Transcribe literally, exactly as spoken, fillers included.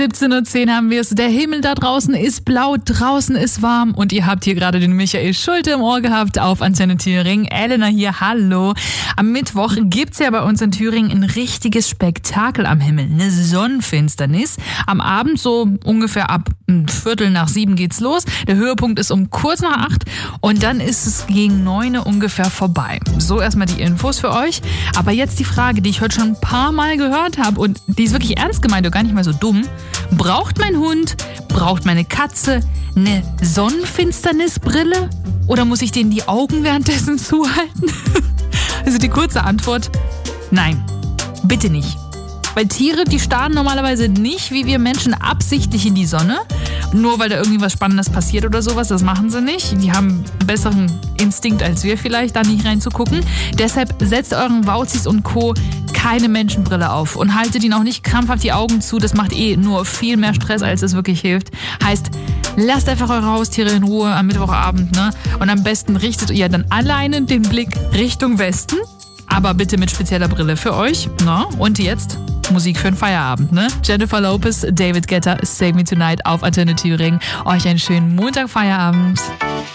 siebzehn Uhr zehn haben wir es. Der Himmel da draußen ist blau, draußen ist warm und ihr habt hier gerade den Michael Schulte im Ohr gehabt auf Antenne Thüringen. Elena hier, hallo. Am Mittwoch gibt's ja bei uns in Thüringen ein richtiges Spektakel am Himmel, eine Sonnenfinsternis. Am Abend so ungefähr ab ein Viertel nach sieben geht's los. Der Höhepunkt ist um kurz nach acht und dann ist es gegen neun ungefähr vorbei. So erstmal die Infos für euch. Aber jetzt die Frage, die ich heute schon ein paar Mal gehört habe und die ist wirklich ernst gemeint und gar nicht mal so dumm. Braucht mein Hund, braucht meine Katze eine Sonnenfinsternisbrille oder muss ich denen die Augen währenddessen zuhalten? Also die kurze Antwort, nein, bitte nicht. Weil Tiere, die starren normalerweise nicht, wie wir Menschen, absichtlich in die Sonne. Nur weil da irgendwie was Spannendes passiert oder sowas, das machen sie nicht. Die haben einen besseren Instinkt als wir vielleicht, da nicht reinzugucken. Deshalb setzt euren Wauzis und Co. keine Menschenbrille auf und haltet ihnen auch nicht krampfhaft die Augen zu. Das macht eh nur viel mehr Stress, als es wirklich hilft. Heißt, lasst einfach eure Haustiere in Ruhe am Mittwochabend, ne? Und am besten richtet ihr dann alleine den Blick Richtung Westen. Aber bitte mit spezieller Brille für euch. Na? Und jetzt Musik für den Feierabend, ne? Jennifer Lopez, David Guetta, Save Me Tonight auf Antenne Thüringen. Euch einen schönen Montag-Feierabend.